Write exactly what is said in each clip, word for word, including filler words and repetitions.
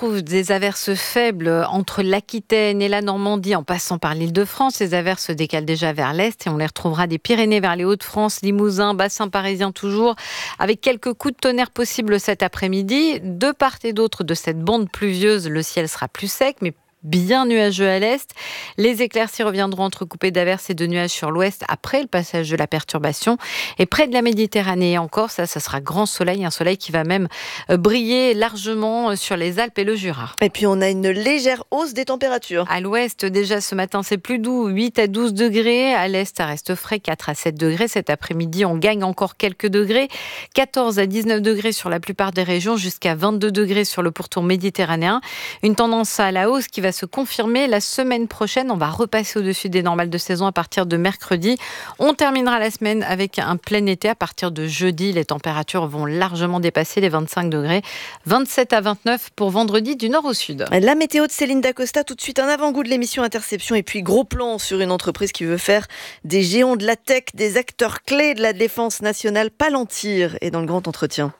retrouve des averses faibles entre l'Aquitaine et la Normandie en passant par l'Île-de-France. Les averses se décalent déjà vers l'est et on les retrouvera des Pyrénées vers les Hauts-de-France, Limousin, bassin parisien toujours, avec quelques coups de tonnerre possibles cet après-midi. De part et d'autre de cette bande pluvieuse, le ciel sera plus sec, mais bien nuageux à l'est. Les éclaircies reviendront entrecoupées d'averses et de nuages sur l'ouest après le passage de la perturbation. Et près de la Méditerranée encore, ça, ça sera grand soleil, un soleil qui va même briller largement sur les Alpes et le Jura. Et puis on a une légère hausse des températures. À l'ouest, déjà ce matin, c'est plus doux, huit à douze degrés. À l'est, ça reste frais, quatre à sept degrés. Cet après-midi, on gagne encore quelques degrés. quatorze à dix-neuf degrés sur la plupart des régions, jusqu'à vingt-deux degrés sur le pourtour méditerranéen. Une tendance à la hausse qui va se confirmer la semaine prochaine. On va repasser au-dessus des normales de saison à partir de mercredi. On terminera la semaine avec un plein été. À partir de jeudi, les températures vont largement dépasser les vingt-cinq degrés. vingt-sept à vingt-neuf pour vendredi du nord au sud. La météo de Céline Dacosta, tout de suite un avant-goût de l'émission Interception et puis gros plan sur une entreprise qui veut faire des géants de la tech, des acteurs clés de la défense nationale, Palantir, et dans le grand entretien.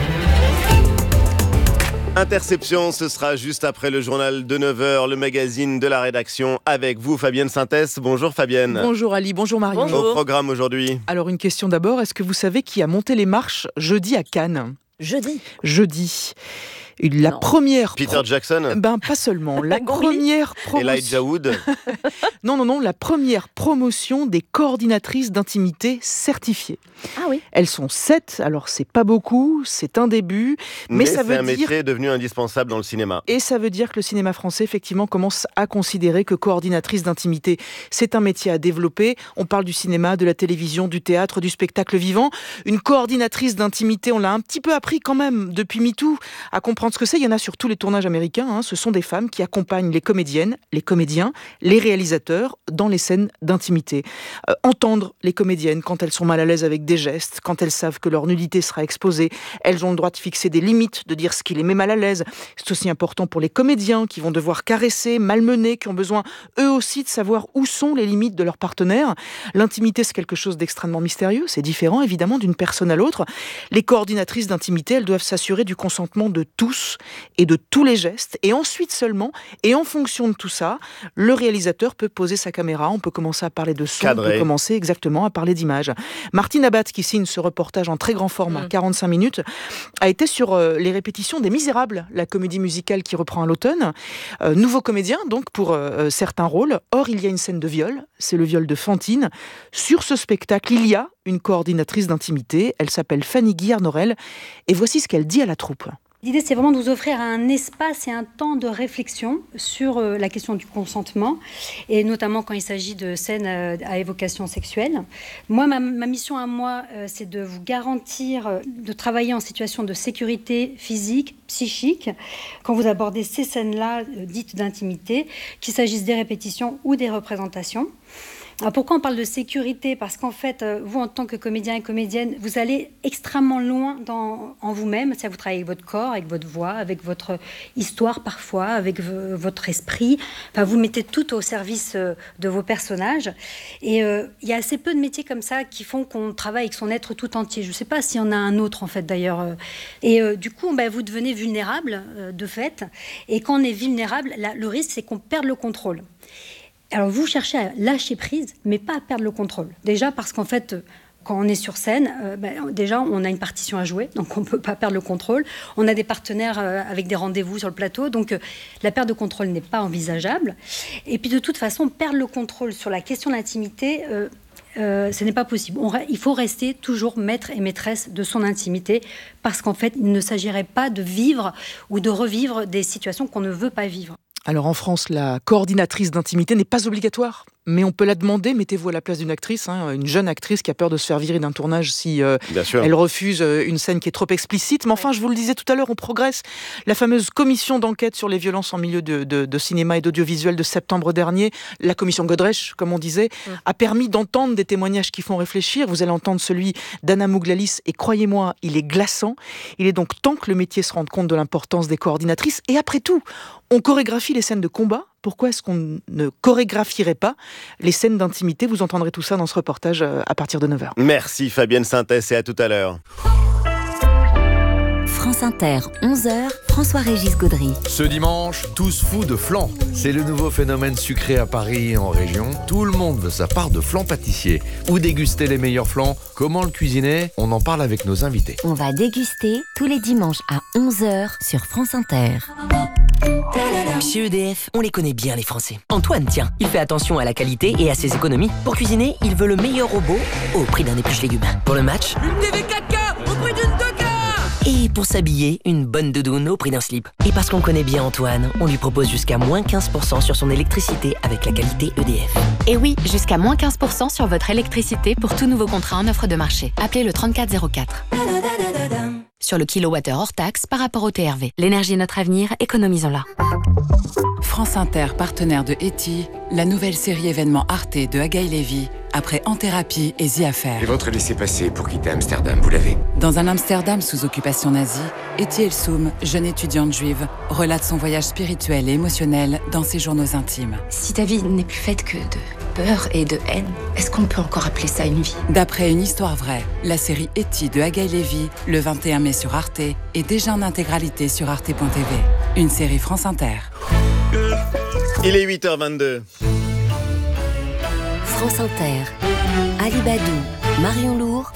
Interception, ce sera juste après le journal de neuf heures, le magazine de la rédaction avec vous, Fabienne Synthès. Bonjour Fabienne. Bonjour Ali, bonjour Marion. Bonjour. Au programme aujourd'hui. Alors une question d'abord, est-ce que vous savez qui a monté les marches jeudi à Cannes ? Jeudi. Jeudi. La non. première... Peter pro- Jackson. Ben pas seulement. La première promotion... Elijah Wood. non, non, non. La première promotion des coordinatrices d'intimité certifiées. Ah oui. Elles sont sept, alors c'est pas beaucoup, c'est un début. Mais, mais ça c'est veut un dire... métier devenu indispensable dans le cinéma. Et ça veut dire que le cinéma français, effectivement, commence à considérer que coordinatrice d'intimité, c'est un métier à développer. On parle du cinéma, de la télévision, du théâtre, du spectacle vivant. Une coordinatrice d'intimité, on l'a un petit peu appris quand même depuis MeToo à comprendre ce que c'est. Il y en a sur tous les tournages américains. Hein. Ce sont des femmes qui accompagnent les comédiennes, les comédiens, les réalisateurs dans les scènes d'intimité. Euh, entendre les comédiennes quand elles sont mal à l'aise avec des gestes, quand elles savent que leur nudité sera exposée. Elles ont le droit de fixer des limites, de dire ce qui les met mal à l'aise. C'est aussi important pour les comédiens qui vont devoir caresser, malmener, qui ont besoin eux aussi de savoir où sont les limites de leur partenaire. L'intimité, c'est quelque chose d'extrêmement mystérieux. C'est différent, évidemment, d'une personne à l'autre. Les coordinatrices d'intimité, elles doivent s'assurer du consentement de tous et de tous les gestes. Et ensuite seulement, et en fonction de tout ça, le réalisateur peut poser sa caméra. On peut commencer à parler de son, Cadré. on peut commencer exactement à parler d'image. Martine Abat, qui signe ce reportage en très grand format, mmh. quarante-cinq minutes, a été sur euh, les répétitions des Misérables, la comédie musicale qui reprend à l'automne. Euh, nouveau comédien, donc, pour euh, certains rôles. Or, il y a une scène de viol, c'est le viol de Fantine. Sur ce spectacle, il y a une coordinatrice d'intimité, elle s'appelle Fanny Guillard-Norel, et voici ce qu'elle dit à la troupe. L'idée, c'est vraiment de vous offrir un espace et un temps de réflexion sur euh, la question du consentement, et notamment quand il s'agit de scènes euh, à évocation sexuelle. Moi, ma, ma mission à moi, euh, c'est de vous garantir euh, de travailler en situation de sécurité physique, psychique, quand vous abordez ces scènes-là euh, dites d'intimité, qu'il s'agisse des répétitions ou des représentations. Alors pourquoi on parle de sécurité ? Parce qu'en fait, vous, en tant que comédien et comédienne, vous allez extrêmement loin dans, en vous-même. C'est-à-dire vous travaillez avec votre corps, avec votre voix, avec votre histoire parfois, avec v- votre esprit. Enfin, vous mettez tout au service de vos personnages. Et euh, il y a assez peu de métiers comme ça qui font qu'on travaille avec son être tout entier. Je ne sais pas s'il y en a un autre, en fait, d'ailleurs. Et euh, du coup, ben, vous devenez vulnérable, euh, de fait. Et quand on est vulnérable, là, le risque, c'est qu'on perde le contrôle. Alors, vous cherchez à lâcher prise, mais pas à perdre le contrôle. Déjà parce qu'en fait, quand on est sur scène, euh, ben, déjà, on a une partition à jouer, donc on ne peut pas perdre le contrôle. On a des partenaires euh, avec des rendez-vous sur le plateau, donc euh, la perte de contrôle n'est pas envisageable. Et puis, de toute façon, perdre le contrôle sur la question de l'intimité, euh, euh, ce n'est pas possible. On, il faut rester toujours maître et maîtresse de son intimité, parce qu'en fait, il ne s'agirait pas de vivre ou de revivre des situations qu'on ne veut pas vivre. Alors en France, la coordinatrice d'intimité n'est pas obligatoire, mais on peut la demander. Mettez-vous à la place d'une actrice, hein, une jeune actrice qui a peur de se faire virer d'un tournage si euh, elle refuse une scène qui est trop explicite. Mais enfin, je vous le disais tout à l'heure, on progresse. La fameuse commission d'enquête sur les violences en milieu de, de, de cinéma et d'audiovisuel de septembre dernier, la commission Godrèche, comme on disait, mmh. a permis d'entendre des témoignages qui font réfléchir. Vous allez entendre celui d'Anna Mouglalis, et croyez-moi, il est glaçant. Il est donc temps que le métier se rende compte de l'importance des coordinatrices. Et après tout, on chorégraphie les scènes de combat. Pourquoi est-ce qu'on ne chorégraphierait pas les scènes d'intimité ? Vous entendrez tout ça dans ce reportage à partir de neuf heures. Merci Fabienne Synthès et à tout à l'heure. France France Inter, onze heures, François-Régis Gaudry. Ce dimanche, tous fous de flan. C'est le nouveau phénomène sucré à Paris et en région. Tout le monde veut sa part de flan pâtissier. Où déguster les meilleurs flans? Comment le cuisiner? On en parle avec nos invités. On va déguster tous les dimanches à onze heures sur France Inter. Chez E D F, on les connaît bien les Français. Antoine, tiens, il fait attention à la qualité et à ses économies. Pour cuisiner, il veut le meilleur robot au prix d'un épluche légumes. Pour le match, une T V quatre K au prix d'une deux K. Et pour s'habiller, une bonne doudoune au prix d'un slip. Et parce qu'on connaît bien Antoine, on lui propose jusqu'à moins quinze pour cent sur son électricité avec la qualité E D F. Et oui, jusqu'à moins quinze pour cent sur votre électricité pour tout nouveau contrat en offre de marché. Appelez le trente-quatre zéro quatre. Sur le kilowattheure hors taxe par rapport au T R V. L'énergie est notre avenir, économisons-la. France Inter, partenaire de Eti, la nouvelle série événement Arte de Agaï Lévy, après En Thérapie et The Affair. Et votre laissez-passer pour quitter Amsterdam, vous l'avez? Dans un Amsterdam sous occupation nazie, Eti Elsoum, jeune étudiante juive, relate son voyage spirituel et émotionnel dans ses journaux intimes. Si ta vie n'est plus faite que de peur et de haine, est-ce qu'on peut encore appeler ça une vie? D'après une histoire vraie, la série Eti de Agaï Lévy, le vingt et un mai sur Arte, est déjà en intégralité sur arte point t v. Une série France Inter. Il est huit heures vingt-deux. France Inter, Ali Badou, Marion Lourd,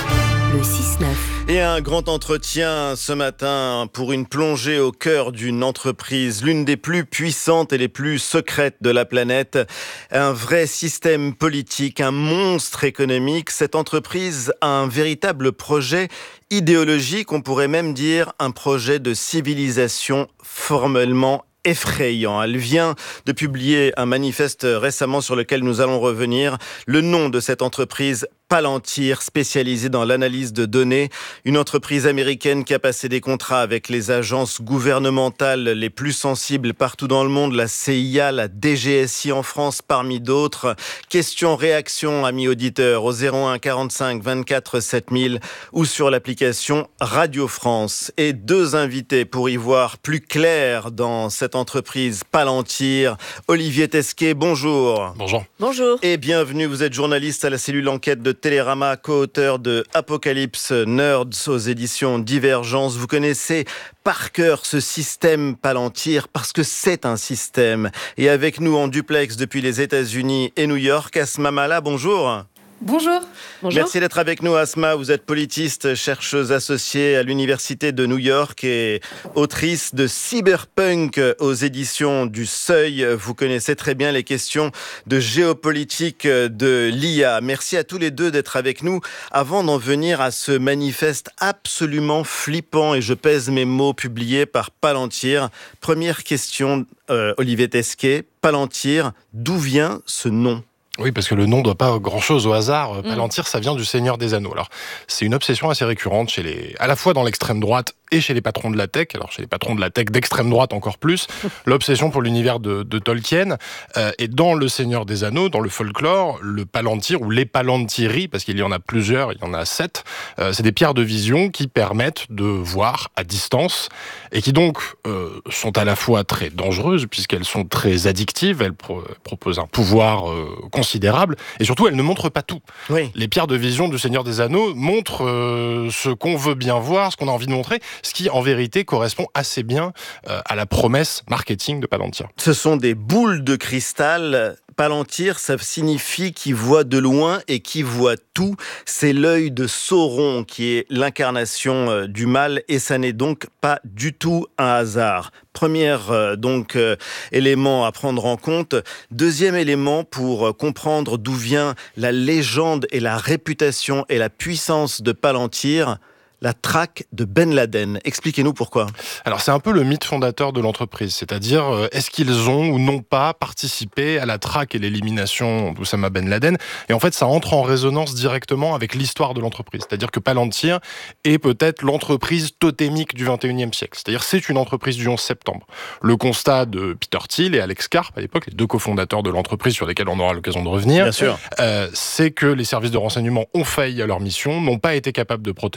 le six neuf. Et un grand entretien ce matin pour une plongée au cœur d'une entreprise, l'une des plus puissantes et les plus secrètes de la planète. Un vrai système politique, un monstre économique. Cette entreprise a un véritable projet idéologique, on pourrait même dire un projet de civilisation formellement effrayant. Elle vient de publier un manifeste récemment sur lequel nous allons revenir. Le nom de cette entreprise, Palantir, spécialisée dans l'analyse de données. Une entreprise américaine qui a passé des contrats avec les agences gouvernementales les plus sensibles partout dans le monde, la C I A, la D G S I en France, parmi d'autres. Question-réaction, amis auditeurs, au zéro un quarante-cinq vingt-quatre sept mille ou sur l'application Radio France. Et deux invités pour y voir plus clair dans cette entreprise Palantir. Olivier Tesquet, bonjour. Bonjour. Bonjour. Et bienvenue, vous êtes journaliste à la cellule enquête de Télérama, co-auteur de Apocalypse Nerds aux éditions Divergence. Vous connaissez par cœur ce système Palantir parce que c'est un système. Et avec nous en duplex depuis les États-Unis et New York, Asma Mala, bonjour. Bonjour. Bonjour. Merci d'être avec nous, Asma. Vous êtes politiste, chercheuse associée à l'Université de New York et autrice de Cyberpunk aux éditions du Seuil. Vous connaissez très bien les questions de géopolitique de l'I A. Merci à tous les deux d'être avec nous. Avant d'en venir à ce manifeste absolument flippant, et je pèse mes mots, publié par Palantir. Première question, euh, Olivier Tesquet. Palantir, d'où vient ce nom ? Oui, parce que le nom ne doit pas grand-chose au hasard. Palantir, ça vient du Seigneur des Anneaux. Alors, c'est une obsession assez récurrente chez les, à la fois dans l'extrême droite et chez les patrons de la tech. Alors, chez les patrons de la tech d'extrême droite encore plus. L'obsession pour l'univers de, de Tolkien. Euh, et dans le Seigneur des Anneaux, dans le folklore, le Palantir ou les Palantiri, parce qu'il y en a plusieurs, il y en a sept, euh, c'est des pierres de vision qui permettent de voir à distance et qui donc euh, sont à la fois très dangereuses puisqu'elles sont très addictives. Elles pro- proposent un pouvoir euh, considérable et surtout elles ne montrent pas tout. Oui. Les pierres de vision du Seigneur des Anneaux montrent euh, ce qu'on veut bien voir, ce qu'on a envie de montrer, ce qui en vérité correspond assez bien euh, à la promesse marketing de Palantir. Ce sont des boules de cristal. Palantir, ça signifie qui voit de loin et qui voit tout. C'est l'œil de Sauron qui est l'incarnation du mal et ça n'est donc pas du tout un hasard. Premier euh, donc euh, élément à prendre en compte. Deuxième élément pour euh, comprendre d'où vient la légende et la réputation et la puissance de Palantir. La traque de Ben Laden. Expliquez-nous pourquoi. Alors c'est un peu le mythe fondateur de l'entreprise, c'est-à-dire euh, est-ce qu'ils ont ou non pas participé à la traque et l'élimination d'Oussama Ben Laden. Et en fait ça entre en résonance directement avec l'histoire de l'entreprise, c'est-à-dire que Palantir est peut-être l'entreprise totémique du vingt et unième siècle, c'est-à-dire c'est une entreprise du onze septembre. Le constat de Peter Thiel et Alex Karp à l'époque, les deux cofondateurs de l'entreprise sur lesquels on aura l'occasion de revenir, Bien sûr. Euh, c'est que les services de renseignement ont failli à leur mission, n'ont pas été capables de protéger les États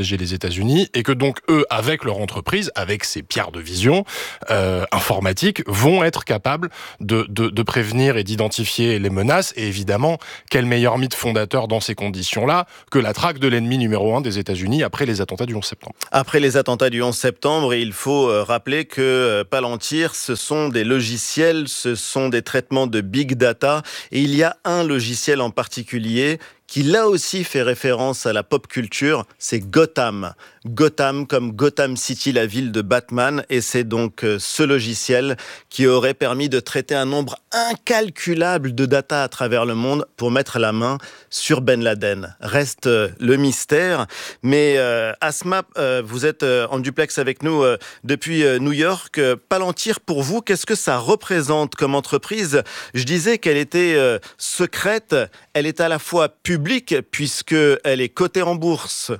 États-Unis, et que donc eux, avec leur entreprise, avec ces pierres de vision euh, informatiques, vont être capables de, de, de prévenir et d'identifier les menaces. Et évidemment, quel meilleur mythe fondateur dans ces conditions-là que la traque de l'ennemi numéro un des États-Unis après les attentats du onze septembre. Après les attentats du onze septembre, il faut rappeler que Palantir, ce sont des logiciels, ce sont des traitements de big data, et il y a un logiciel en particulier qui là aussi fait référence à la pop culture, c'est Gotham. Gotham comme Gotham City, la ville de Batman, et c'est donc ce logiciel qui aurait permis de traiter un nombre incalculable de data à travers le monde pour mettre la main sur Ben Laden. Reste le mystère, mais euh, Asma, euh, vous êtes en duplex avec nous euh, depuis New York. Palantir, pour vous, qu'est-ce que ça représente comme entreprise ? Je disais qu'elle était euh, secrète, elle est à la fois publique, puisqu'elle est cotée en bourse.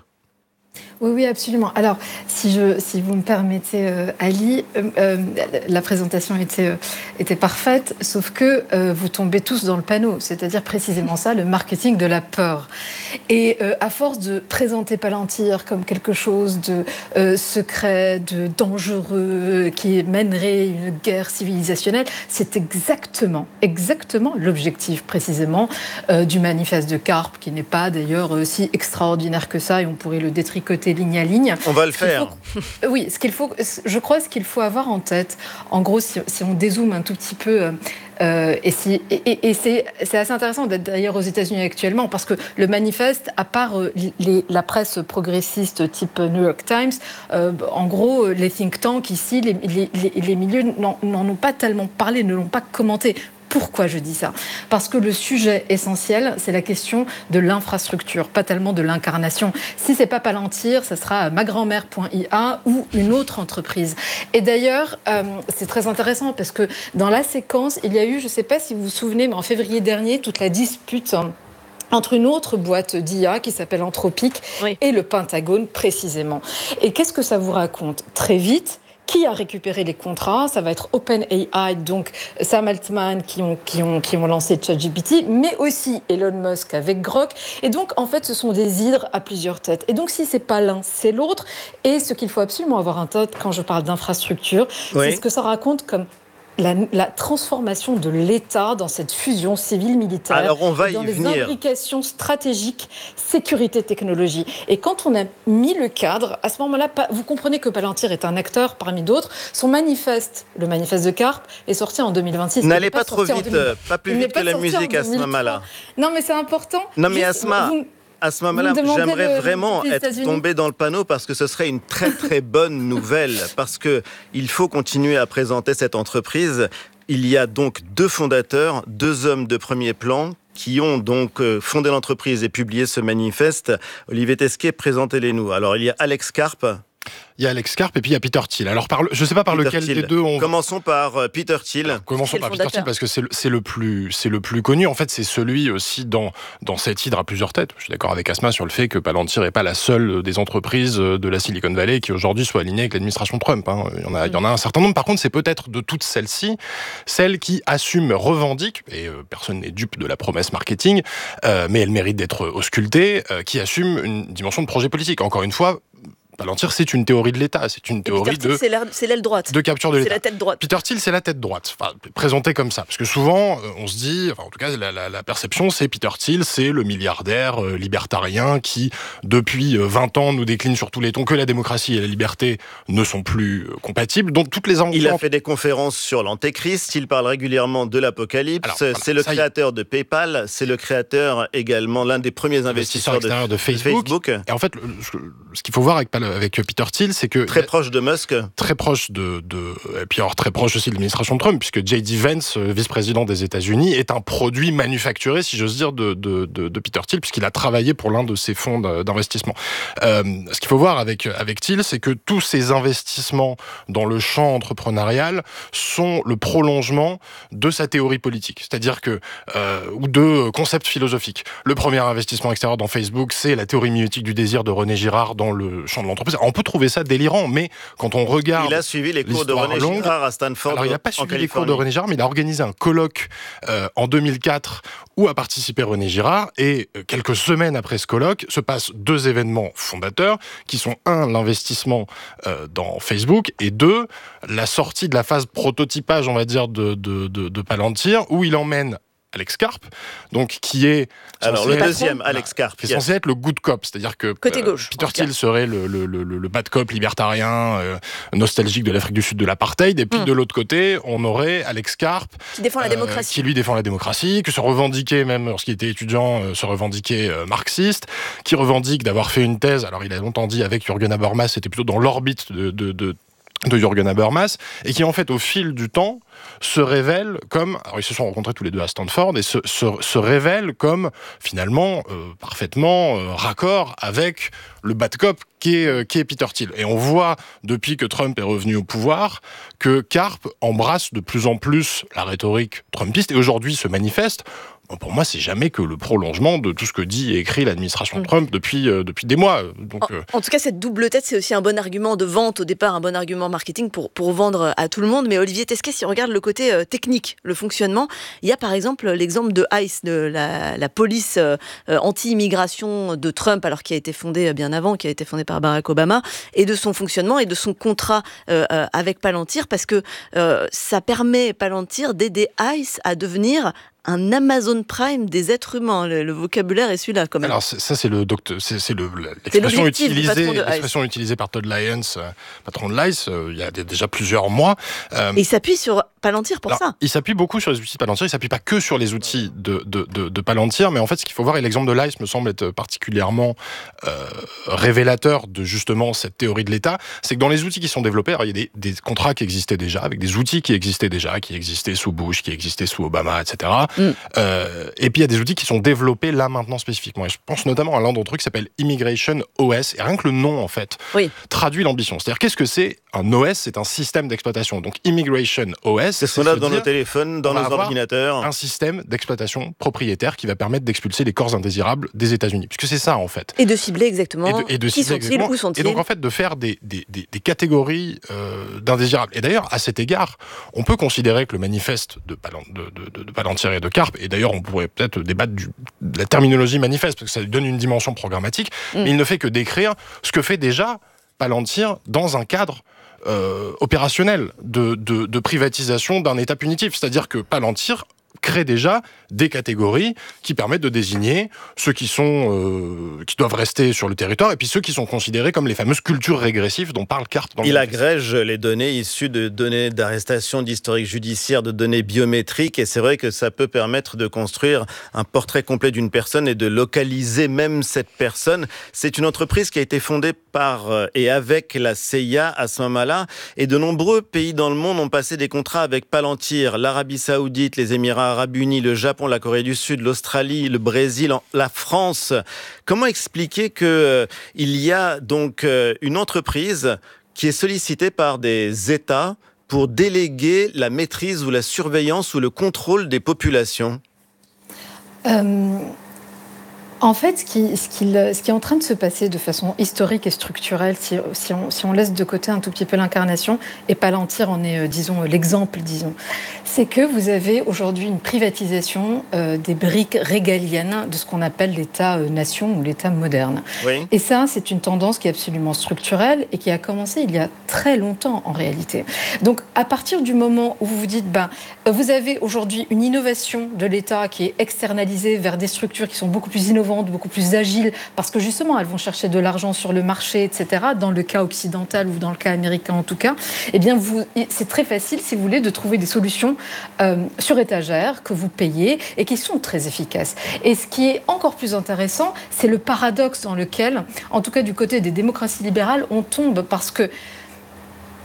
Oui, oui, absolument. Alors, si, je, si vous me permettez, euh, Ali, euh, euh, la présentation était, euh, était parfaite, sauf que euh, vous tombez tous dans le panneau, c'est-à-dire précisément ça, le marketing de la peur. Et euh, à force de présenter Palantir comme quelque chose de euh, secret, de dangereux, qui mènerait une guerre civilisationnelle, c'est exactement, exactement l'objectif précisément euh, du manifeste de Carpe, qui n'est pas d'ailleurs euh, si extraordinaire que ça, et on pourrait le détricoter ligne à ligne. On va le faire. Faut, oui, ce qu'il faut, je crois, ce qu'il faut avoir en tête, en gros, si, si on dézoome un tout petit peu, euh, et, si, et, et, et c'est, c'est assez intéressant d'être d'ailleurs aux États-Unis actuellement, parce que le manifeste, à part les, la presse progressiste type New York Times, euh, en gros, les think tanks ici, les, les, les, les milieux n'en, n'en ont pas tellement parlé, ne l'ont pas commenté. Pourquoi je dis ça ? Parce que le sujet essentiel, c'est la question de l'infrastructure, pas tellement de l'incarnation. Si c'est pas Palantir, ça sera ma grand-mère point I A ou une autre entreprise. Et d'ailleurs, euh, c'est très intéressant parce que dans la séquence, il y a eu, je ne sais pas si vous vous souvenez, mais en février dernier, toute la dispute entre une autre boîte d'I A qui s'appelle Anthropic oui. et le Pentagone précisément. Et qu'est-ce que ça vous raconte ? Très vite, qui a récupéré les contrats ? Ça va être OpenAI, donc Sam Altman qui ont, qui ont, qui ont lancé ChatGPT, mais aussi Elon Musk avec Grok. Et donc, en fait, ce sont des hydres à plusieurs têtes. Et donc, si c'est pas l'un, c'est l'autre. Et ce qu'il faut absolument avoir en tête quand je parle d'infrastructure, oui. c'est ce que ça raconte comme La, la transformation de l'État dans cette fusion civile-militaire. Alors on va dans y les venir. implications stratégiques, sécurité, technologie. Et quand on a mis le cadre, à ce moment-là, vous comprenez que Palantir est un acteur parmi d'autres. Son manifeste, le manifeste de Carpe, est sorti en deux mille vingt-six. N'allez pas, pas trop vite, pas plus vite que la musique à ce moment-là. Non, mais c'est important. Non, mais Asma... Vous... À ce moment-là, j'aimerais le, vraiment être tombé dans le panneau parce que ce serait une très très bonne nouvelle, parce que il faut continuer à présenter cette entreprise. Il y a donc deux fondateurs, deux hommes de premier plan qui ont donc fondé l'entreprise et publié ce manifeste. Olivier Tesquet, présentez-les-nous. Alors, il y a Alex Karp. Il y a Alex Karp et puis il y a Peter Thiel. Alors, par le, je ne sais pas par Peter lequel Thiel. des deux on... Commençons par euh, Peter Thiel. Alors, commençons par Peter Thiel parce que c'est le, c'est, le plus, c'est le plus connu. En fait, c'est celui aussi dans, dans cette hydre à plusieurs têtes. Je suis d'accord avec Asma sur le fait que Palantir n'est pas la seule des entreprises de la Silicon Valley qui aujourd'hui soit alignée avec l'administration Trump. Hein. Il, y en a, il y en a un certain nombre. Par contre, c'est peut-être de toutes celles-ci, celle qui assume, revendique, et euh, personne n'est dupe de la promesse marketing, euh, mais elle mérite d'être auscultée, euh, qui assume une dimension de projet politique. Encore une fois, Palantir, c'est une théorie de l'État, c'est une théorie Peter Thiel, de... C'est, l'aile, c'est l'aile droite. De capture de l'État. C'est la tête droite. Peter Thiel, c'est la tête droite, enfin, présenté comme ça. Parce que souvent, on se dit, enfin, en tout cas, la, la, la perception, c'est Peter Thiel, c'est le milliardaire euh, libertarien qui, depuis vingt ans, nous décline sur tous les tons que la démocratie et la liberté ne sont plus euh, compatibles. Donc, toutes les angles... Il a fait des conférences sur l'antéchrist, il parle régulièrement de l'apocalypse. Alors, c'est voilà, le créateur y... de PayPal, c'est le créateur également, l'un des premiers investisseurs, investisseurs de, de, Facebook. de Facebook. Et en fait, ce, ce qu'il faut voir avec, avec Peter Thiel, c'est que... Très proche de Musk. Très proche de... de et puis alors très proche aussi de l'administration Trump, puisque J D Vance, vice-président des États-Unis, est un produit manufacturé, si j'ose dire, de, de, de, de Peter Thiel, puisqu'il a travaillé pour l'un de ses fonds d'investissement. Euh, ce qu'il faut voir avec, avec Thiel, c'est que tous ces investissements dans le champ entrepreneurial sont le prolongement de sa théorie politique, c'est-à-dire que... Euh, ou de concepts philosophiques. Le premier investissement extérieur dans Facebook, c'est la théorie mimétique du désir de René Girard dans le champ de l'entreprise. Alors, on peut trouver ça délirant, mais quand on regarde... Il a suivi les cours de René longue, Girard à Stanford. Alors, il n'a pas suivi les cours de René Girard, mais il a organisé un colloque euh, en deux mille quatre où a participé René Girard. Et euh, quelques semaines après ce colloque, se passent deux événements fondateurs qui sont, un, l'investissement euh, dans Facebook, et deux, la sortie de la phase prototypage, on va dire, de, de, de, de Palantir, où il emmène Alex Karp, donc qui est alors le deuxième Alex Karp, qui est censé être le good cop, c'est-à-dire que côté gauche, euh, Peter Thiel serait le, le, le, le bad cop libertarien, euh, nostalgique de l'Afrique du Sud de l'apartheid, et puis mmh. de l'autre côté, on aurait Alex Karp qui défend la euh, démocratie, qui lui défend la démocratie, qui se revendiquait même lorsqu'il était étudiant, euh, se revendiquait euh, marxiste, qui revendique d'avoir fait une thèse. Alors il a longtemps dit avec Jürgen Habermas, c'était plutôt dans l'orbite de, de, de de Jürgen Habermas, et qui en fait au fil du temps se révèle comme, alors ils se sont rencontrés tous les deux à Stanford, et se, se, se révèle comme finalement euh, parfaitement euh, raccord avec le bad cop qui est, euh, qui est Peter Thiel. Et on voit depuis que Trump est revenu au pouvoir que Karp embrasse de plus en plus la rhétorique trumpiste, et aujourd'hui se manifeste. Pour moi, c'est jamais que le prolongement de tout ce que dit et écrit l'administration Trump depuis, euh, depuis des mois. Donc, en, euh... en tout cas, cette double tête, c'est aussi un bon argument de vente au départ, un bon argument marketing pour, pour vendre à tout le monde. Mais Olivier Tesquet, si on regarde le côté euh, technique, le fonctionnement, il y a par exemple l'exemple de ICE, de la, la police euh, anti-immigration de Trump, alors qui a été fondée bien avant, qui a été fondée par Barack Obama, et de son fonctionnement et de son contrat euh, euh, avec Palantir, parce que euh, ça permet Palantir d'aider ICE à devenir un Amazon Prime des êtres humains. Le, le vocabulaire est celui-là, quand même. Alors, ça, c'est, le docteur, c'est, c'est le, l'expression, utilisée, l'expression utilisée par Todd Lyons, euh, patron de l'ICE, euh, il y a déjà plusieurs mois. Euh, Et il s'appuie sur Palantir pour alors, ça. Il s'appuie beaucoup sur les outils de Palantir, il ne s'appuie pas que sur les outils de, de, de, de Palantir, mais en fait, ce qu'il faut voir, et l'exemple de l'ICE me semble être particulièrement euh, révélateur de justement cette théorie de l'État, c'est que dans les outils qui sont développés, alors, il y a des, des contrats qui existaient déjà, avec des outils qui existaient déjà, qui existaient sous Bush, qui existaient sous Obama, et cetera. Mm. Euh, et puis il y a des outils qui sont développés là maintenant spécifiquement. Et je pense notamment à l'un d'entre eux qui s'appelle Immigration O S. Et rien que le nom en fait oui. traduit l'ambition. C'est-à-dire qu'est-ce que c'est un O S? C'est un système d'exploitation. Donc Immigration O S, c'est ce qu'on a dans nos téléphones, dans nos ordinateurs. Un système d'exploitation propriétaire qui va permettre d'expulser les corps indésirables des États-Unis. Puisque c'est ça en fait. Et de cibler exactement. Et de, et de qui sont-ils, exactement. Où sont-ils. Et donc en fait de faire des, des, des, des catégories euh, d'indésirables. Et d'ailleurs à cet égard, on peut considérer que le manifeste de, Palan, de, de, de, de Palantir et de Karp, et d'ailleurs on pourrait peut-être débattre du, de la terminologie manifeste, parce que ça lui donne une dimension programmatique, mmh. mais il ne fait que décrire ce que fait déjà Palantir dans un cadre euh, opérationnel de, de, de privatisation d'un État punitif. C'est-à-dire que Palantir crée déjà des catégories qui permettent de désigner ceux qui sont euh, qui doivent rester sur le territoire et puis ceux qui sont considérés comme les fameuses cultures régressives dont parle Karp dans le Il agrège les données issues de données d'arrestation, d'historique judiciaire, de données biométriques, et c'est vrai que ça peut permettre de construire un portrait complet d'une personne et de localiser même cette personne. C'est une entreprise qui a été fondée par et avec la C I A à ce moment-là, et de nombreux pays dans le monde ont passé des contrats avec Palantir, l'Arabie Saoudite, les Émirats Arabes Unis, le Japon, la Corée du Sud, l'Australie, le Brésil, la France. Comment expliquer qu'il euh, y a donc euh, une entreprise qui est sollicitée par des États pour déléguer la maîtrise ou la surveillance ou le contrôle des populations ? euh... En fait, ce qui, ce, qui, ce qui est en train de se passer de façon historique et structurelle, si, si, on, si on laisse de côté un tout petit peu l'incarnation, et Palantir en est, disons, l'exemple, disons, c'est que vous avez aujourd'hui une privatisation euh, des briques régaliennes de ce qu'on appelle l'État-nation ou l'État moderne. Oui. Et ça, c'est une tendance qui est absolument structurelle et qui a commencé il y a très longtemps, en réalité. Donc, à partir du moment où vous vous dites, ben, vous avez aujourd'hui une innovation de l'État qui est externalisée vers des structures qui sont beaucoup plus innovantes, beaucoup plus agiles, parce que justement, elles vont chercher de l'argent sur le marché, et cetera. Dans le cas occidental ou dans le cas américain en tout cas, eh bien, vous, c'est très facile, si vous voulez, de trouver des solutions euh, sur étagère que vous payez et qui sont très efficaces. Et ce qui est encore plus intéressant, c'est le paradoxe dans lequel, en tout cas du côté des démocraties libérales, on tombe, parce que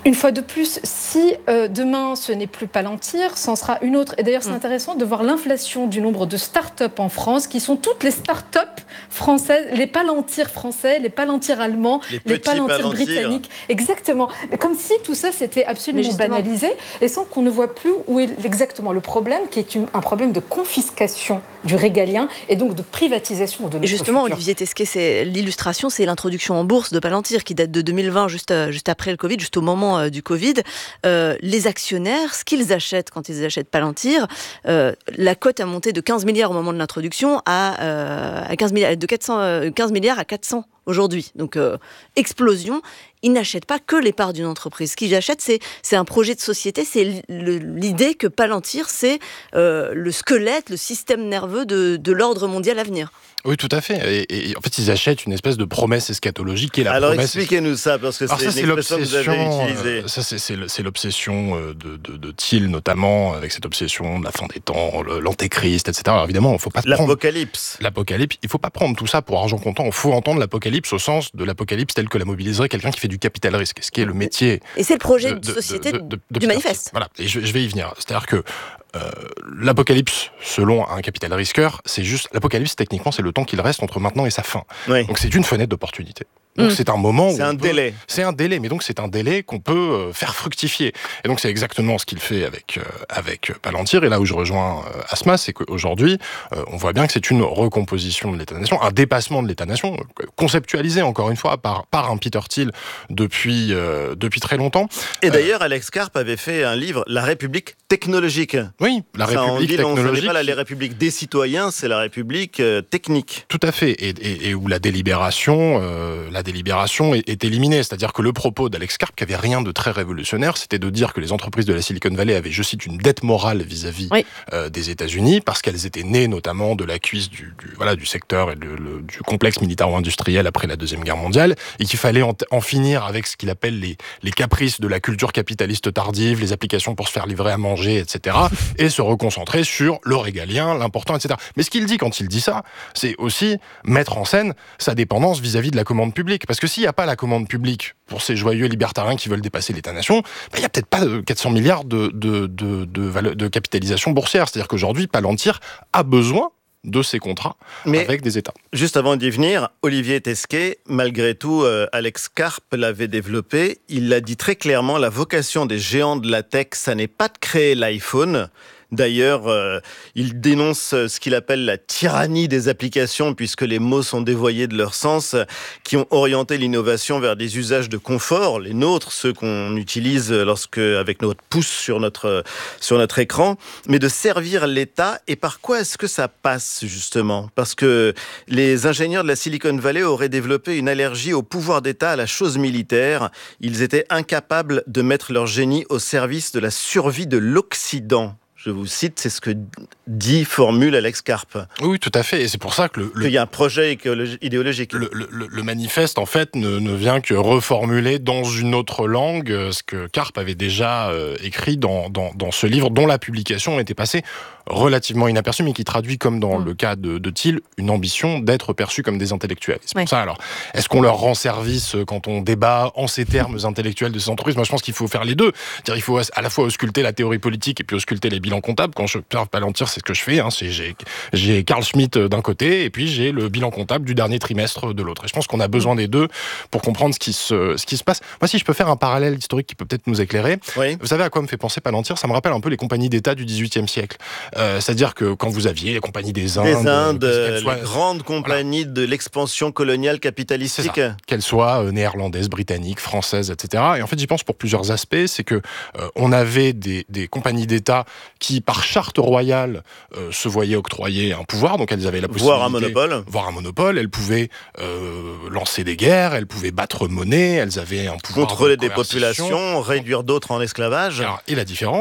Une fois de plus, si euh, demain ce n'est plus Palantir, c'en sera une autre. Et d'ailleurs, c'est mmh. intéressant de voir l'inflation du nombre de start-up en France, qui sont toutes les start-up françaises, les Palantir français, les Palantir allemands, les, les Palantir, Palantir britanniques. Exactement. Comme si tout ça s'était absolument banalisé, et sans qu'on ne voit plus où est exactement le problème, qui est une, un problème de confiscation du régalien et donc de privatisation de notre Justement, futur. Olivier Tesquet, c'est l'illustration, c'est l'introduction en bourse de Palantir qui date de deux mille vingt, juste, juste après le Covid, juste au moment euh, du Covid. Euh, les actionnaires, ce qu'ils achètent quand ils achètent Palantir, euh, la cote a monté de quinze milliards au moment de l'introduction à, euh, à quinze milliards, de quatre cents, euh, quinze milliards à quatre cents aujourd'hui. Donc, euh, explosion. Ils n'achètent pas que les parts d'une entreprise. Ce qu'ils achètent, c'est, c'est un projet de société, c'est l'idée que Palantir, c'est euh, le squelette, le système nerveux de, de l'ordre mondial à venir. Oui, tout à fait. Et, et en fait, ils achètent une espèce de promesse eschatologique qui est la Alors promesse... expliquez-nous ça, parce que Alors c'est ça, une expression que vous avez utilisée. Euh, ça, c'est, c'est, c'est l'obsession de, de, de Thiel, notamment, avec cette obsession de la fin des temps, l'antéchrist, et cetera. Alors évidemment, il ne faut pas L'apocalypse. Prendre... L'apocalypse. Il ne faut pas prendre tout ça pour argent comptant. Il faut entendre l'apocalypse au sens de l'apocalypse tel que la mobiliserait quelqu'un qui fait du capital risque, ce qui est le métier... Et c'est le projet de, de société de, de, de, du manifeste. Voilà, et je, je vais y venir. C'est-à-dire que Euh, l'apocalypse, selon un capital risqueur, c'est juste... L'apocalypse, techniquement, c'est le temps qu'il reste entre maintenant et sa fin. Oui. Donc c'est une fenêtre d'opportunité. Donc mmh. c'est un moment où... C'est un peut... délai. C'est un délai, mais donc c'est un délai qu'on peut faire fructifier. Et donc c'est exactement ce qu'il fait avec, euh, avec Palantir. Et là où je rejoins euh, Asma, c'est qu'aujourd'hui, euh, on voit bien que c'est une recomposition de l'État-nation, un dépassement de l'État-nation, conceptualisé, encore une fois, par, par un Peter Thiel depuis, euh, depuis très longtemps. Et d'ailleurs, euh... Alex Karp avait fait un livre, La République technologique. Oui, la Ça République dit, technologique. Pas la, la République des citoyens, c'est la République euh, technique. Tout à fait, et, et, et où la délibération, euh, la délibération est, est éliminée. C'est-à-dire que le propos d'Alex Karp, qui avait rien de très révolutionnaire, c'était de dire que les entreprises de la Silicon Valley avaient, je cite, une dette morale vis-à-vis oui. euh, des États-Unis, parce qu'elles étaient nées notamment de la cuisse du, du, voilà, du secteur et de, le, du complexe militaro-industriel après la Deuxième Guerre mondiale, et qu'il fallait en, en finir avec ce qu'il appelle les, les caprices de la culture capitaliste tardive, les applications pour se faire livrer à manger, et cetera, et se reconcentrer sur le régalien, l'important, et cetera. Mais ce qu'il dit quand il dit ça, c'est aussi mettre en scène sa dépendance vis-à-vis de la commande publique. Parce que s'il n'y a pas la commande publique pour ces joyeux libertariens qui veulent dépasser l'État-nation, ben, il n'y a peut-être pas quatre cents milliards de, de, de, de, de, de capitalisation boursière. C'est-à-dire qu'aujourd'hui, Palantir a besoin de ces contrats Mais avec des États. Juste avant d'y venir, Olivier Tesquet, malgré tout, euh, Alex Karp l'avait développé. Il l'a dit très clairement, la vocation des géants de la tech, ça n'est pas de créer l'iPhone. D'ailleurs, euh, il dénonce ce qu'il appelle la tyrannie des applications, puisque les mots sont dévoyés de leur sens, qui ont orienté l'innovation vers des usages de confort, les nôtres, ceux qu'on utilise lorsque, avec notre pouce sur notre, sur notre écran, mais de servir l'État. Et par quoi est-ce que ça passe, justement ? Parce que les ingénieurs de la Silicon Valley auraient développé une allergie au pouvoir d'État, à la chose militaire. Ils étaient incapables de mettre leur génie au service de la survie de l'Occident. Je vous cite, c'est ce que dit, formule Alex Karp. Oui, tout à fait. Et c'est pour ça que le... le Il y a un projet idéologique. Le, le, le manifeste, en fait, ne, ne vient que reformuler dans une autre langue ce que Karp avait déjà euh, écrit dans, dans, dans ce livre, dont la publication était passée relativement inaperçue, mais qui traduit, comme dans mmh. le cas de, de Thiel, une ambition d'être perçu comme des intellectuels. C'est oui. pour ça, alors, est-ce qu'on leur rend service quand on débat en ces termes intellectuels de ces entreprises ? Moi, je pense qu'il faut faire les deux. C'est-à-dire, il faut à la fois ausculter la théorie politique et puis ausculter les bilans comptable. Quand je observe Palantir, c'est ce que je fais. Hein. C'est, j'ai, j'ai Carl Schmitt d'un côté et puis j'ai le bilan comptable du dernier trimestre de l'autre. Et je pense qu'on a besoin des deux pour comprendre ce qui se, ce qui se passe. Moi, si je peux faire un parallèle historique qui peut peut-être nous éclairer. Oui. Vous savez à quoi me fait penser Palantir ? Ça me rappelle un peu les compagnies d'État du dix-huitième siècle. Euh, c'est-à-dire que quand vous aviez les compagnies des Indes... Des Indes, euh, soient, les grandes compagnies voilà. de l'expansion coloniale capitalistique. Qu'elles soient euh, néerlandaises, britanniques, françaises, et cetera. Et en fait, j'y pense pour plusieurs aspects. C'est que euh, on avait des, des compagnies d'État qui, par charte royale, euh, se voyaient octroyer un pouvoir, donc elles avaient la possibilité... Voir un monopole. Voir un monopole, elles pouvaient euh, lancer des guerres, elles pouvaient battre monnaie, elles avaient un pouvoir... Contrôler des populations, réduire d'autres en esclavage. Alors, et la différence,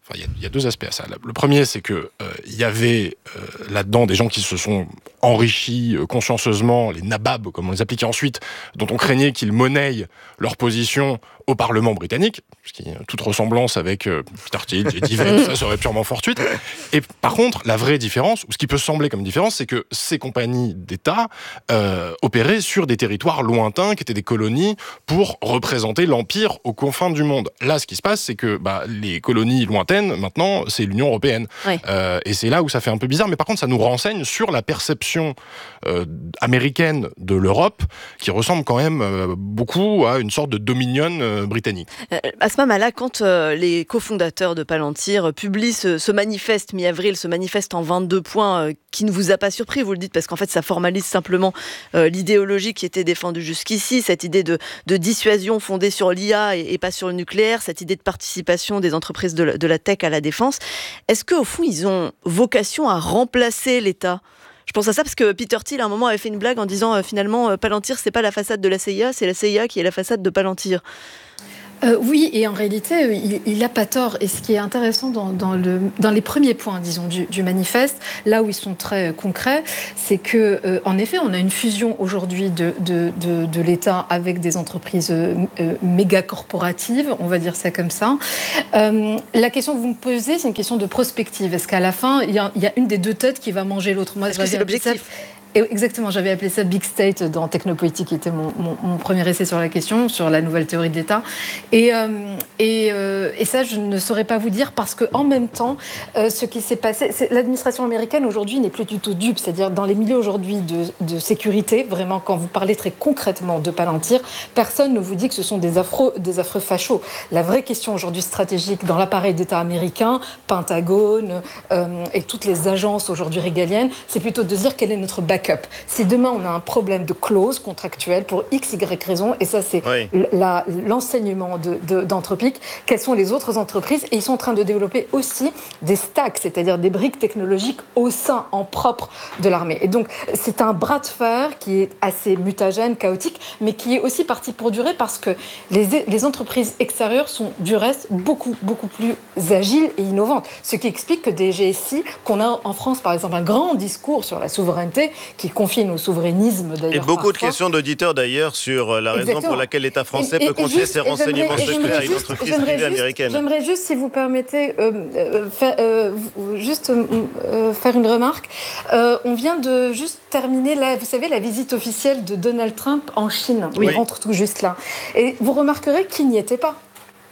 enfin, il y a, il y a deux aspects à ça. Le premier, c'est que euh, il y avait euh, là-dedans des gens qui se sont enrichis euh, consciencieusement, les nababs, comme on les appliquait ensuite, dont on craignait qu'ils monnaient leur position au Parlement britannique, ce qui toute ressemblance avec euh, Peter Thiel, J D Vance, ça serait purement fortuite. Et par contre, la vraie différence, ou ce qui peut sembler comme différence, c'est que ces compagnies d'État euh, opéraient sur des territoires lointains, qui étaient des colonies, pour représenter l'Empire aux confins du monde. Là, ce qui se passe, c'est que bah, les colonies lointaines, maintenant, c'est l'Union européenne. Oui. Euh, et c'est là où ça fait un peu bizarre, mais par contre, ça nous renseigne sur la perception euh, américaine de l'Europe, qui ressemble quand même euh, beaucoup à une sorte de dominion euh, britannique. Euh, à ce moment-là, quand euh, les cofondateurs de Palantir publient ce, ce manifeste mi-avril, ce manifeste en vingt-deux points, euh, qui ne vous a pas surpris, vous le dites, parce qu'en fait, ça formalise simplement euh, l'idéologie qui était défendue jusqu'ici, cette idée de, de dissuasion fondée sur l'I A et, et pas sur le nucléaire, cette idée de participation des entreprises de la, de la tech à la défense. Est-ce qu'au fond, ils ont vocation à remplacer l'État ? Je pense à ça parce que Peter Thiel, à un moment, avait fait une blague en disant euh, finalement, euh, Palantir, c'est pas la façade de la C I A, c'est la C I A qui est la façade de Palantir. Euh, oui, et en réalité, il, il a pas tort. Et ce qui est intéressant dans, dans, le, dans les premiers points, disons, du, du manifeste, là où ils sont très concrets, c'est que, euh, en effet, on a une fusion aujourd'hui de, de, de, de l'État avec des entreprises euh, méga corporatives, on va dire ça comme ça. Euh, la question que vous me posez, c'est une question de prospective. Est-ce qu'à la fin, il y a, il y a une des deux têtes qui va manger l'autre ? Moi, Est-ce que c'est l'objectif ? Exactement, j'avais appelé ça Big State dans Technopolitique, qui était mon, mon, mon premier essai sur la question, sur la nouvelle théorie de l'État. Et, euh, et, euh, et ça, je ne saurais pas vous dire, parce qu'en même temps, euh, ce qui s'est passé, c'est, l'administration américaine aujourd'hui n'est plus du tout dupe. C'est-à-dire, dans les milieux aujourd'hui de, de sécurité, vraiment, quand vous parlez très concrètement de Palantir, personne ne vous dit que ce sont des affreux, des affreux fachos. La vraie question aujourd'hui stratégique dans l'appareil d'État américain, Pentagone euh, et toutes les agences aujourd'hui régaliennes, c'est plutôt de dire quel est notre backup. Si demain on a un problème de clause contractuelle pour X, Y raison, et ça c'est oui. la, l'enseignement de, de, d'Anthropic, quelles sont les autres entreprises, et ils sont en train de développer aussi des stacks, c'est-à-dire des briques technologiques au sein, en propre de l'armée. Et donc c'est un bras de fer qui est assez mutagène, chaotique, mais qui est aussi parti pour durer, parce que les, les entreprises extérieures sont du reste beaucoup, beaucoup plus agiles et innovantes. Ce qui explique que des G S I, qu'on a en France par exemple un grand discours sur la souveraineté, qui confine au souverainisme d'ailleurs. Et beaucoup parfois. de questions d'auditeurs d'ailleurs sur la raison Exactement. pour laquelle l'État français et, et, peut confier ses renseignements secrets à une entreprise privée juste, américaine. J'aimerais juste, si vous permettez, euh, euh, faire, euh, juste euh, faire une remarque. Euh, on vient de juste terminer, la, vous savez, la visite officielle de Donald Trump en Chine. Oui. Il rentre tout juste là. Et vous remarquerez qu'il n'y était pas.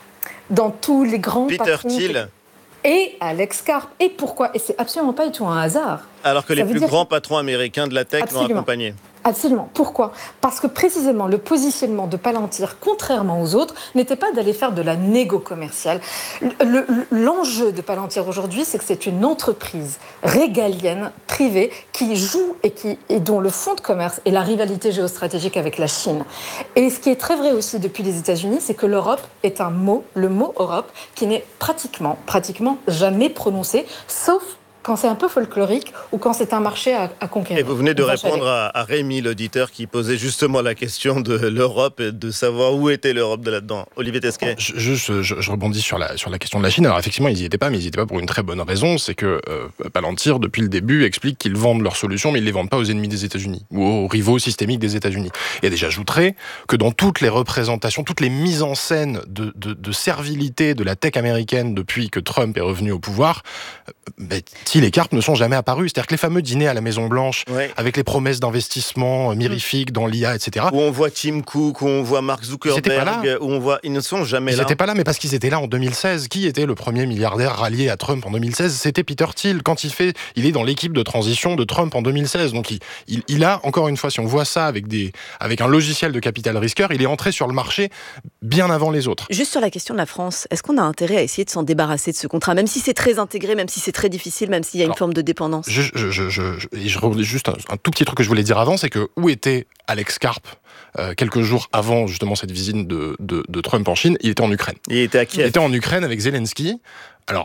Dans tous les grands Peter patrons... Thiel. Et Alex Karp. Et pourquoi ? Et c'est absolument pas du tout un hasard. Alors que Ça les plus dire... grands patrons américains de la tech Absolument. l'ont accompagné. Absolument. Pourquoi ? Parce que précisément le positionnement de Palantir, contrairement aux autres, n'était pas d'aller faire de la négo commerciale. Le, le, l'enjeu de Palantir aujourd'hui, c'est que c'est une entreprise régalienne, privée, qui joue et, qui, et dont le fonds de commerce est la rivalité géostratégique avec la Chine. Et ce qui est très vrai aussi depuis les États-Unis, c'est que l'Europe est un mot, le mot Europe, qui n'est pratiquement, pratiquement jamais prononcé, sauf quand c'est un peu folklorique ou quand c'est un marché à, à conquérir. Et vous venez de répondre à, à Rémi, l'auditeur, qui posait justement la question de l'Europe et de savoir où était l'Europe de là-dedans. Olivier Tesquet. Je, je, je, je rebondis sur la, sur la question de la Chine. Alors effectivement, ils n'y étaient pas, mais ils n'y étaient pas pour une très bonne raison. C'est que euh, Palantir, depuis le début, explique qu'ils vendent leurs solutions, mais ils ne les vendent pas aux ennemis des États-Unis ou aux rivaux systémiques des États-Unis. Et déjà, j'ajouterais que dans toutes les représentations, toutes les mises en scène de, de, de servilité de la tech américaine depuis que Trump est revenu au pouvoir, ben, Thiel et Karp ne sont jamais apparus. C'est-à-dire que les fameux dîners à la Maison-Blanche, ouais. avec les promesses d'investissement mirifiques dans l'I A, et cetera. Où on voit Tim Cook, où on voit Mark Zuckerberg, où on voit... Ils ne sont jamais ils là. Ils n'étaient pas là, mais parce qu'ils étaient là en deux mille seize. Qui était le premier milliardaire rallié à Trump en deux mille seize ? C'était Peter Thiel. Quand il fait... Il est dans l'équipe de transition de Trump en deux mille seize. Donc il, il, il a, encore une fois, si on voit ça avec, des, avec un logiciel de capital risqueur, il est entré sur le marché bien avant les autres. Juste sur la question de la France, est-ce qu'on a intérêt à essayer de s'en débarrasser de ce contrat, même si c'est très intégré, même si c'est très difficile, même s'il y a une Alors, forme de dépendance ? Je, je, je, je, je, je revenais juste un, un tout petit truc que je voulais dire avant, c'est que où était Alex Karp euh, quelques jours avant justement cette visite de, de, de Trump en Chine ? Il était en Ukraine. Il était à Kiev. Il était en Ukraine avec Zelensky. Alors,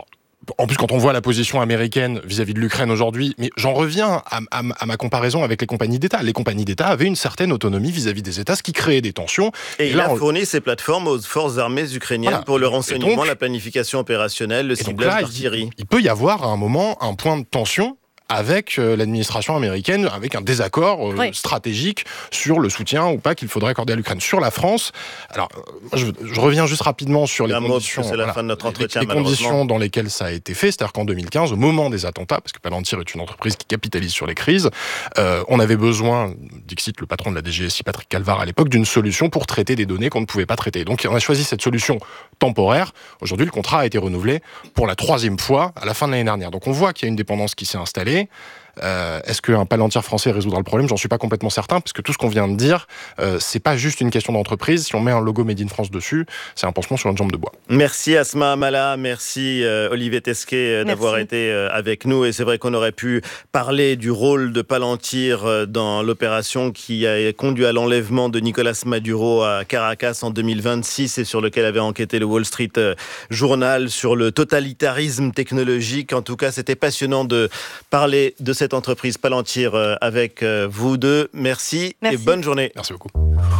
En plus, quand on voit la position américaine vis-à-vis de l'Ukraine aujourd'hui, mais j'en reviens à, à, à ma comparaison avec les compagnies d'État. Les compagnies d'État avaient une certaine autonomie vis-à-vis des États, ce qui créait des tensions. Et, et il là, a on... fourni ces plateformes aux forces armées ukrainiennes voilà. pour le renseignement, donc, la planification opérationnelle, le ciblage d'artillerie. Il, il peut y avoir à un moment un point de tension avec euh, l'administration américaine, avec un désaccord euh, oui. stratégique sur le soutien ou pas qu'il faudrait accorder à l'Ukraine. Sur la France, alors je, je reviens juste rapidement sur les la conditions, mot, c'est la voilà, fin de notre entretien, les, les conditions dans lesquelles ça a été fait, c'est-à-dire qu'en deux mille quinze, au moment des attentats, parce que Palantir est une entreprise qui capitalise sur les crises, euh, on avait besoin, dixit le patron de la D G S I, Patrick Calvar à l'époque, d'une solution pour traiter des données qu'on ne pouvait pas traiter. Donc on a choisi cette solution temporaire. Aujourd'hui, le contrat a été renouvelé pour la troisième fois à la fin de l'année dernière. Donc on voit qu'il y a une dépendance qui s'est installée. Euh, est-ce qu'un Palantir français résoudra le problème ? J'en suis pas complètement certain, parce que tout ce qu'on vient de dire, euh, c'est pas juste une question d'entreprise. Si on met un logo Made in France dessus, c'est un pansement sur une jambe de bois. Merci Asma Amala, merci euh, Olivier Tesquet euh, d'avoir été euh, avec nous. Et c'est vrai qu'on aurait pu parler du rôle de Palantir euh, dans l'opération qui a conduit à l'enlèvement de Nicolas Maduro à Caracas en deux mille vingt-six et sur lequel avait enquêté le Wall Street Journal sur le totalitarisme technologique. En tout cas, c'était passionnant de parler de cette cette entreprise Palantir avec vous deux. Merci, Merci et bonne journée. Merci beaucoup.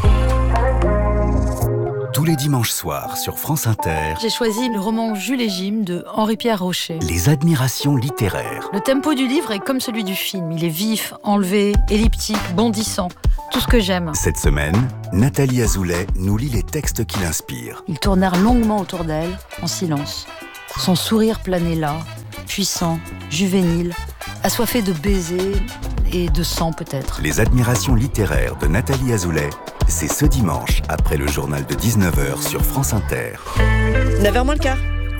Tous les dimanches soirs sur France Inter, j'ai choisi le roman Jules et Jim de Henri-Pierre Rocher. Les admirations littéraires. Le tempo du livre est comme celui du film. Il est vif, enlevé, elliptique, bondissant. Tout ce que j'aime. Cette semaine, Nathalie Azoulay nous lit les textes qui l'inspirent. Ils tournèrent longuement autour d'elle, en silence. Son sourire planait là, puissant, juvénile, assoiffé de baisers et de sang peut-être. Les admirations littéraires de Nathalie Azoulay, c'est ce dimanche après le journal de dix-neuf heures sur France Inter. neuf heures moins le quart.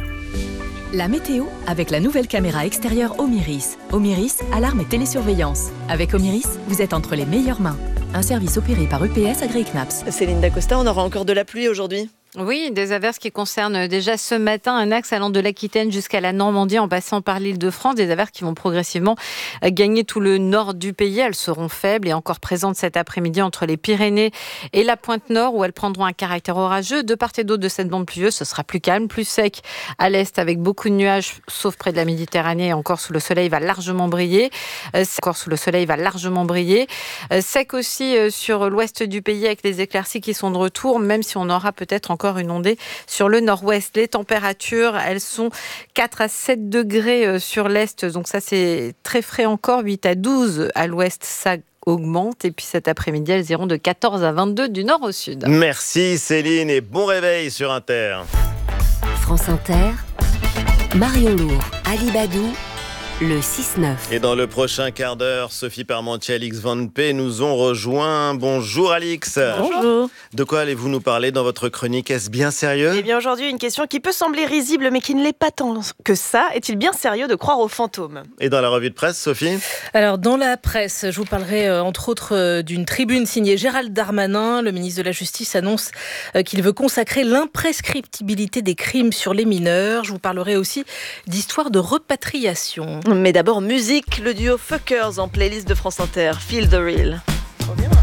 La météo avec la nouvelle caméra extérieure Omiris. Omiris, alarme et télésurveillance. Avec Omiris, vous êtes entre les meilleures mains. Un service opéré par U P S agréé C N A P S. Céline Dacosta, on aura encore de la pluie aujourd'hui ? Oui, des averses qui concernent déjà ce matin un axe allant de l'Aquitaine jusqu'à la Normandie en passant par l'Île-de-France. Des averses qui vont progressivement gagner tout le nord du pays. Elles seront faibles et encore présentes cet après-midi entre les Pyrénées et la Pointe-Nord où elles prendront un caractère orageux. De part et d'autre de cette bande pluvieuse, ce sera plus calme, plus sec à l'est avec beaucoup de nuages, sauf près de la Méditerranée. Encore sous le soleil va largement briller. Encore sous le soleil va largement briller. Sec aussi sur l'ouest du pays avec les éclaircies qui sont de retour, même si on aura peut-être encore une ondée sur le nord-ouest. Les températures, elles sont quatre à sept degrés sur l'est, donc ça c'est très frais encore, huit à douze à l'ouest, ça augmente, et puis cet après-midi, elles iront de quatorze à vingt-deux du nord au sud. Merci Céline et bon réveil sur Inter. France Inter, Marion Lourd, Ali Badou, le six neuf. Et dans le prochain quart d'heure, Sophie Parmentier, Alix Van P nous ont rejoint. Bonjour Alix. Bonjour. De quoi allez-vous nous parler dans votre chronique ? Est-ce bien sérieux ? Eh bien aujourd'hui, une question qui peut sembler risible mais qui ne l'est pas tant que ça. Est-il bien sérieux de croire aux fantômes ? Et dans la revue de presse, Sophie ? Alors dans la presse, je vous parlerai euh, entre autres euh, d'une tribune signée Gérald Darmanin. Le ministre de la Justice annonce euh, qu'il veut consacrer l'imprescriptibilité des crimes sur les mineurs. Je vous parlerai aussi d'histoires de repatriation. Mais d'abord, musique, le duo Fuckers en playlist de France Inter, Feel the Real. Trop bien.